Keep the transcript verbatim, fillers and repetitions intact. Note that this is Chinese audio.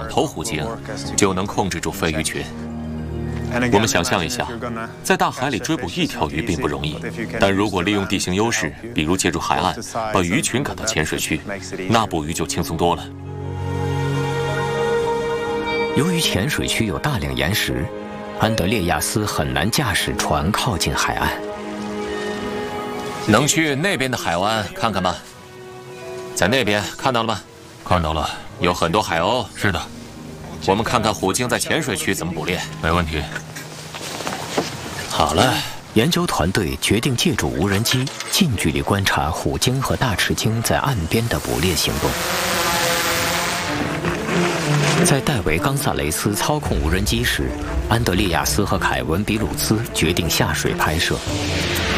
头虎鲸，就能控制住飞鱼群。我们想象一下，在大海里追捕一条鱼并不容易，但如果利用地形优势，比如借助海岸，把鱼群赶到浅水区，那捕鱼就轻松多了。 由于浅水区有大量岩石，安德烈亚斯很难驾驶船靠近海岸。 能去那边的海湾看看吗？在那边看到了吗？ 看到了， 有很多海鸥。 是的。 我们看看虎鲸在浅水区怎么捕猎。 没问题。 好了，研究团队决定借助无人机近距离观察虎鲸和大翅鲸在岸边的捕猎行动。在戴维·冈萨雷斯操控无人机时，安德烈亚斯和凯文·比鲁斯决定下水拍摄。